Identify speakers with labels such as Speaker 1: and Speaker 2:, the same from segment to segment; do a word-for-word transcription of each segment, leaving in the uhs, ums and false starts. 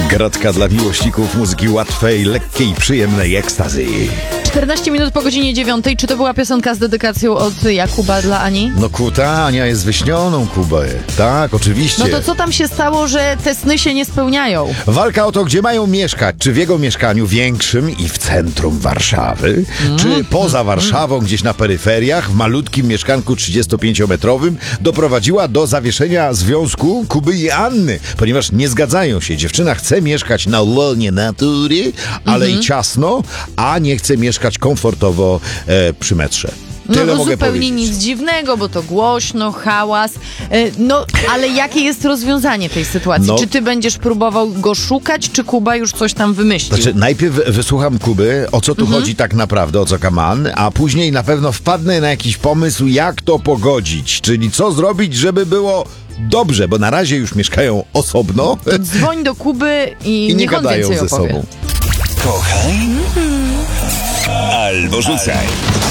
Speaker 1: Gratka dla miłośników muzyki łatwej, lekkiej, przyjemnej ekstazy.
Speaker 2: czternaście minut po godzinie dziewiątej. Czy to była piosenka z dedykacją od Jakuba dla Ani?
Speaker 1: No kuta, Ania jest wyśnioną Kubę. Tak, oczywiście.
Speaker 2: No to co tam się stało, że te sny się nie spełniają?
Speaker 1: Walka o to, gdzie mają mieszkać. Czy w jego mieszkaniu większym i w centrum Warszawy, mm. czy poza Warszawą, gdzieś na peryferiach, w malutkim mieszkanku trzydziestopięciometrowym, doprowadziła do zawieszenia związku Kuby i Anny, ponieważ nie zgadzają się. Dziewczyna chce mieszkać na łonie natury, ale mm-hmm. i ciasno, a nie chce mieszkać komfortowo e, przy metrze. Tyle
Speaker 2: no, no
Speaker 1: mogę
Speaker 2: zupełnie
Speaker 1: powiedzieć.
Speaker 2: nic dziwnego, bo to głośno, hałas. No, ale jakie jest rozwiązanie tej sytuacji?
Speaker 1: No.
Speaker 2: Czy ty będziesz próbował go szukać, czy Kuba już coś tam wymyślił?
Speaker 1: Znaczy, najpierw wysłucham Kuby, o co tu mhm. chodzi tak naprawdę, o co kaman, a później na pewno wpadnę na jakiś pomysł, jak to pogodzić, czyli co zrobić, żeby było dobrze, bo na razie już mieszkają osobno.
Speaker 2: To dzwoń do Kuby i,
Speaker 1: I nie
Speaker 2: niech on
Speaker 1: gadają
Speaker 2: więcej
Speaker 1: ze
Speaker 2: opowie.
Speaker 1: sobą.
Speaker 3: Kochaj albo rzucaj.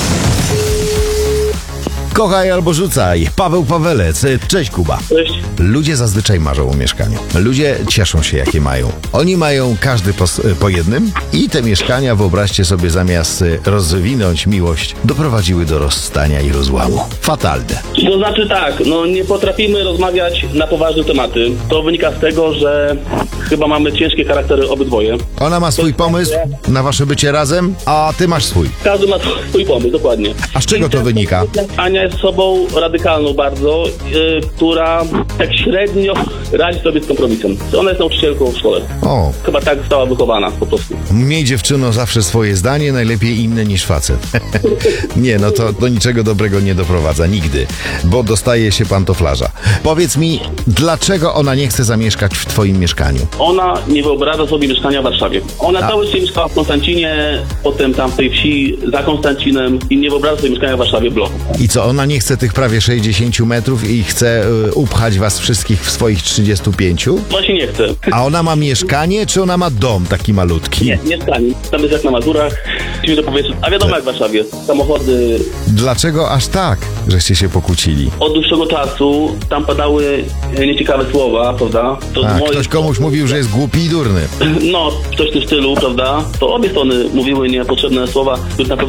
Speaker 1: Kochaj albo rzucaj. Paweł Pawelec. Cześć Kuba.
Speaker 4: Cześć.
Speaker 1: Ludzie zazwyczaj marzą o mieszkaniu. Ludzie cieszą się, jakie mają. Oni mają każdy po, po jednym i te mieszkania, wyobraźcie sobie, zamiast rozwinąć miłość, doprowadziły do rozstania i rozłamu. Fatalne.
Speaker 4: To znaczy tak, no nie potrafimy rozmawiać na poważne tematy. To wynika z tego, że chyba mamy ciężkie charaktery obydwoje.
Speaker 1: Ona ma swój pomysł na wasze bycie razem, a ty masz swój.
Speaker 4: Każdy ma swój pomysł, dokładnie.
Speaker 1: A z czego to wynika?
Speaker 4: Ania jest osobą radykalną bardzo, yy, która tak średnio radzi sobie z kompromisem. Ona jest nauczycielką w szkole.
Speaker 1: O.
Speaker 4: Chyba tak została wychowana po prostu.
Speaker 1: Miej dziewczyno zawsze swoje zdanie, najlepiej inne niż facet. Nie, no to do niczego dobrego nie doprowadza, nigdy, bo dostaje się pantoflarza. Powiedz mi, dlaczego ona nie chce zamieszkać w twoim mieszkaniu?
Speaker 4: Ona nie wyobraża sobie mieszkania w Warszawie. Ona
Speaker 1: A.
Speaker 4: całe życie mieszkała w Konstancinie, potem tam w tej wsi za Konstancinem i nie wyobraża sobie mieszkania w Warszawie w bloku.
Speaker 1: I co, ona nie chce tych prawie sześćdziesięciu metrów i chce y, upchać was wszystkich w swoich trzydziestu pięciu?
Speaker 4: Właśnie nie chce.
Speaker 1: A ona ma mieszkanie, czy ona ma dom taki malutki?
Speaker 4: Nie, mieszkanie. Tam jest jak na Mazurach. Świeże powietrze. A wiadomo jak w Warszawie. Samochody.
Speaker 1: Dlaczego aż tak, żeście się pokłócili?
Speaker 4: Od dłuższego czasu tam padały nieciekawe słowa, prawda? To
Speaker 1: A,
Speaker 4: moje...
Speaker 1: ktoś komuś mówił, że jest głupi i durny.
Speaker 4: No, coś w tym stylu, prawda? To obie strony mówiły niepotrzebne słowa, które na pewno